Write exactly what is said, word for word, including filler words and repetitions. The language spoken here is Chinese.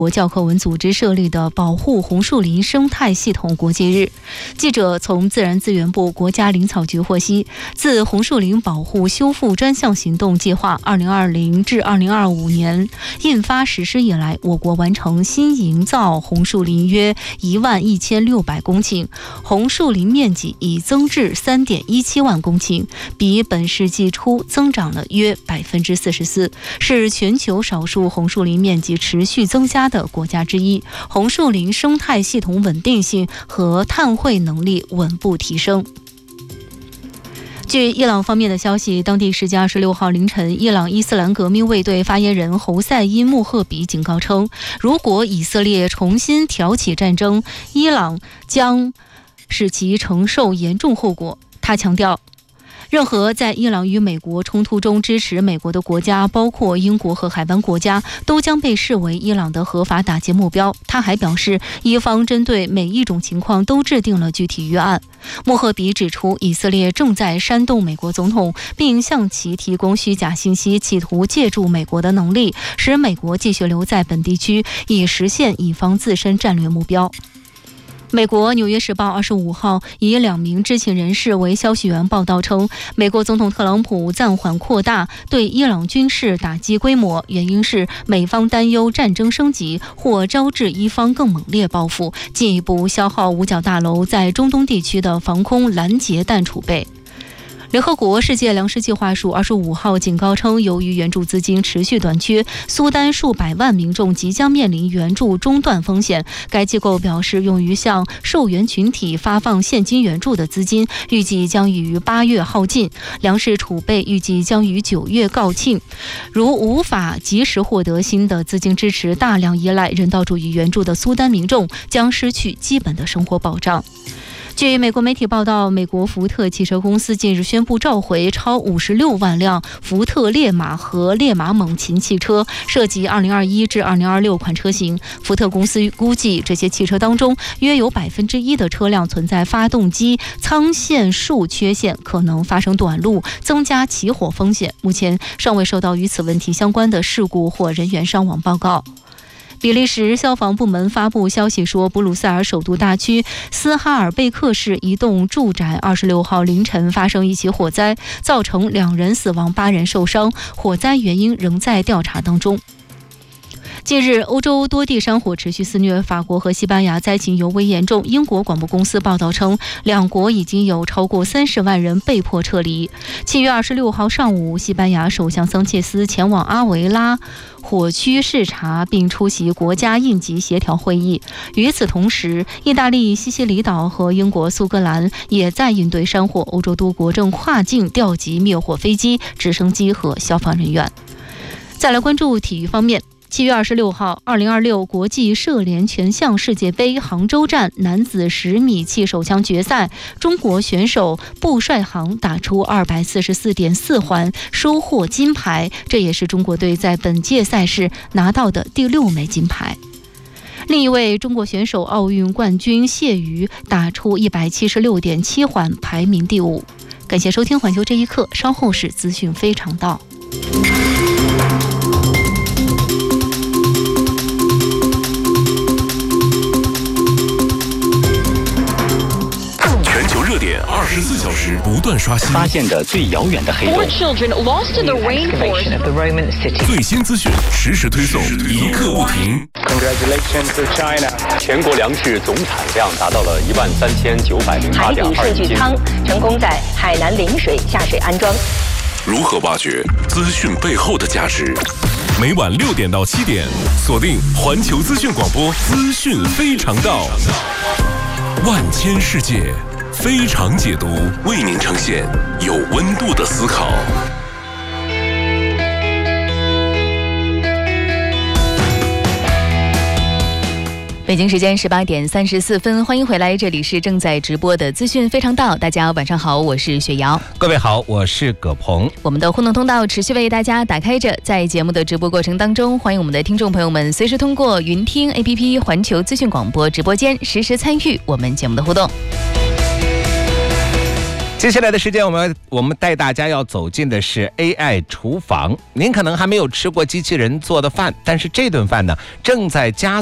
国教科文组织设立的保护红树林生态系统国际日。记者从自然资源部国家林草局获悉，自红树林保护修复专项行动计划二零二零至二零二五年印发实施以来，我国完成新营造红树林约一万一千六百公顷，红树林面积已增至三点一七万公顷，比本世纪初增长了约百分之四十四，是全球少数红树林面积持续增加的国家之一，红树林生态系统稳定性和碳汇能力稳步提升。据伊朗方面的消息，当地时间二十六号凌晨，伊朗伊斯兰革命卫队发言人侯赛因穆赫比警告称，如果以色列重新挑起战争，伊朗将使其承受严重后果。他强调，任何在伊朗与美国冲突中支持美国的国家，包括英国和海湾国家，都将被视为伊朗的合法打击目标。他还表示，伊方针对每一种情况都制定了具体预案。穆赫比指出，以色列正在煽动美国总统，并向其提供虚假信息，企图借助美国的能力，使美国继续留在本地区，以实现以方自身战略目标。美国《纽约时报》二十五号以两名知情人士为消息源报道称，美国总统特朗普暂缓扩大对伊朗军事打击规模，原因是美方担忧战争升级或招致伊方更猛烈报复，进一步消耗五角大楼在中东地区的防空拦截弹储备。联合国世界粮食计划署二十五号警告称，由于援助资金持续短缺，苏丹数百万民众即将面临援助中断风险。该机构表示，用于向受援群体发放现金援助的资金预计将于八月耗尽，粮食储备预计将于九月告罄。如无法及时获得新的资金支持，大量依赖人道主义援助的苏丹民众将失去基本的生活保障。据美国媒体报道，美国福特汽车公司近日宣布召回超五十六万辆福特烈马和烈马猛禽汽车，涉及二零二一至二零二六款车型。福特公司估计，这些汽车当中约有百分之一的车辆存在发动机舱线束缺陷，可能发生短路，增加起火风险。目前尚未收到与此问题相关的事故或人员伤亡报告。比利时消防部门发布消息说，布鲁塞尔首都大区斯哈尔贝克市一栋住宅二十六号凌晨发生一起火灾，造成两人死亡，八人受伤，火灾原因仍在调查当中。近日，欧洲多地山火持续肆虐，法国和西班牙灾情尤为严重。英国广播公司报道称，两国已经有超过三十万人被迫撤离。七月二十六号上午，西班牙首相桑切斯前往阿维拉火区视察，并出席国家应急协调会议。与此同时，意大利西西里岛和英国苏格兰也在应对山火，欧洲多国正跨境调集灭火飞机、直升机和消防人员。再来关注体育方面。七月二十六号，二零二六国际射联全项世界杯杭州站男子十米气手枪决赛，中国选手布帅航打出二百四十四点四环，收获金牌，这也是中国队在本届赛事拿到的第六枚金牌。另一位中国选手奥运冠军谢瑜打出一百七十六点七环，排名第五。感谢收听环球这一刻，稍后是资讯非常道。 热点二十四小时不断刷新， 发现的最遥远的黑洞， 最新资讯实时推送，一刻不停。 Congratulations to China！ 全国粮食总产量达到了一万三千九百零八点二斤。 海底数据舱成功在海南陵水下水安装。 如何挖掘资讯背后的价值？每晚六点到七点，锁定环球资讯广播，资讯非常道，万千世界。非常解读，为您呈现有温度的思考。 北京时间十八点三十四分，欢迎回来，这里是正在直播的资讯非常道。大家晚上好，我是雪瑶。 各位好，我是葛鹏。 我们的互动通道持续为大家打开着，在节目的直播过程当中，欢迎我们的听众朋友们随时通过云听 A P P 环球资讯广播直播间实时参与我们节目的互动。 接下来的时间，我们我们带大家要走进的是 A I 厨房。您可能还没有吃过机器人做的饭，但是这顿饭呢，正在加